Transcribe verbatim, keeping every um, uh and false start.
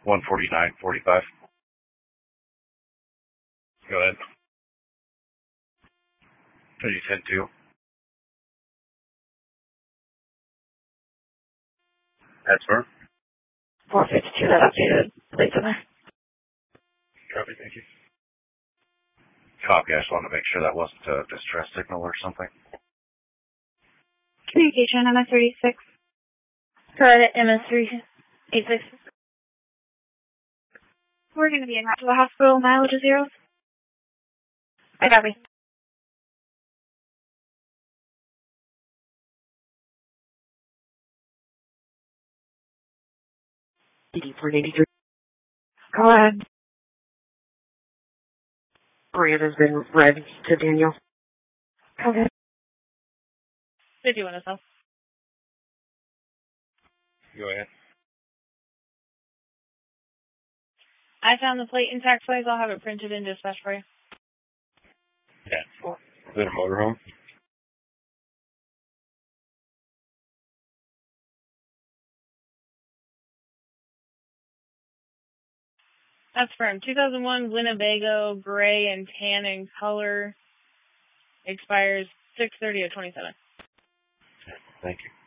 one forty-nine forty-five. Go ahead. thirty ten two. That's firm. four fifty-two, that updated. Please, in there. Copy, thank you. Copy, I just wanted to make sure that wasn't a distress signal or something. Communication, M S thirty-six. Go ahead, M S three eighty-six. We're going to be en route to the hospital, mileage is zero. I copy. D D four eighty-three. Go ahead. Grant has been read to Daniel. Go ahead. fifty-one S L. Go ahead. I found the plate intact place. I'll have it printed and dispatched for you. Yeah. Is it a motorhome? That's firm. two thousand one Winnebago, gray and tan in color. Expires six thirty of twenty-seven. Thank you.